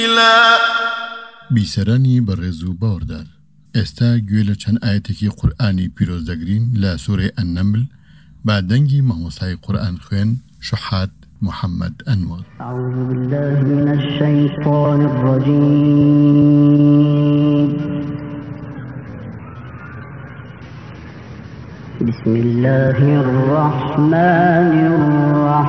بیسەرانی بەڕێز و باوەڕدار، ئێستا گوێ لە چەند ئایەتێکی قورئانی پیرۆز دەگرین لە سوورەی ئەننەمل با دەنگی مامۆستای قورئان خوێن شوحات محەممەد ئەنوەر. أعوذ بالله من الشيطان الرجيم. بسم الله الرحمن الرحيم.